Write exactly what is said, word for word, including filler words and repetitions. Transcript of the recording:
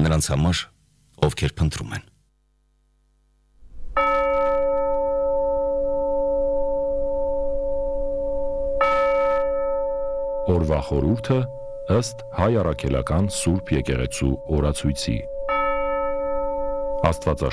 նրանց համար, ովքեր փնտրում են։ Օրվա խորհուրդը ըստ հայ առաքելական Սուրբ եկեղեցու օրացույցի։ Աստվածաշունչ